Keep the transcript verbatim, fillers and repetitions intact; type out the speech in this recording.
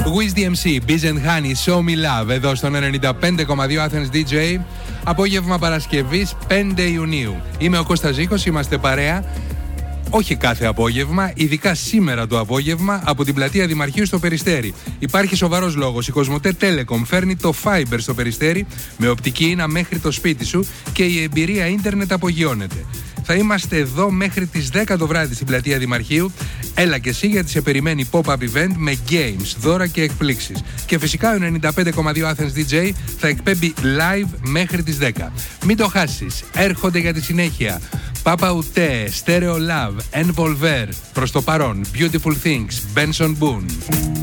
Wiz ντι εμ σι, Biz and Honey, Show Me Love, εδώ στον ενενήντα πέντε κόμμα δύο Athens ντι τζέι. Απόγευμα Παρασκευής πέντε Ιουνίου. Είμαι ο Κώστας Ζήκος, είμαστε παρέα. Όχι κάθε απόγευμα, ειδικά σήμερα το απόγευμα από την πλατεία Δημαρχείου στο Περιστέρι. Υπάρχει σοβαρός λόγος. Η Κοσμοτέ Telecom φέρνει το Fiber στο Περιστέρι με οπτική ίνα μέχρι το σπίτι σου και η εμπειρία ίντερνετ απογειώνεται. Θα είμαστε εδώ μέχρι τις δέκα το βράδυ στην πλατεία Δημαρχείου. Έλα και εσύ γιατί σε περιμένει pop-up event με games, δώρα και εκπλήξεις. Και φυσικά ο ενενήντα πέντε κόμμα δύο Athens ντι τζέι θα εκπέμπει live μέχρι τις δέκα. Μην το χάσεις. Έρχονται για τη συνέχεια Papa Ute, Stereo Love, Envolver. Προς το παρόν Beautiful Things, Benson Boone.